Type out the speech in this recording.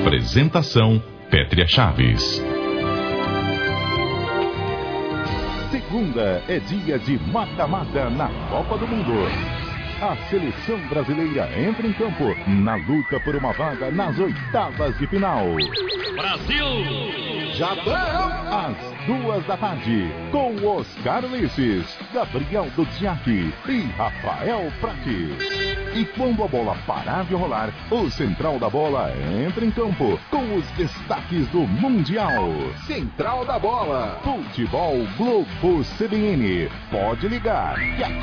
Apresentação Pétria Chaves. Segunda é dia de mata-mata na Copa do Mundo. A seleção brasileira entra em campo na luta por uma vaga nas oitavas de final. Brasil! Japão! Às 2h, com Oscar Ulisses, Gabriel Dudziak e Rafael Prates. E quando a bola parar de rolar, o Central da Bola entra em campo com os destaques do Mundial. Central da Bola, Futebol Globo CBN. Pode ligar, que aqui